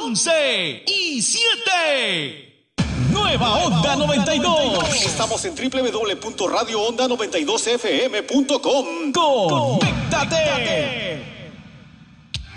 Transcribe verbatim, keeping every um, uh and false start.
once y siete. Nueva Onda noventa y dos. Estamos en doble u doble u doble u punto radio onda noventa y dos f m punto com. ¡Conéctate!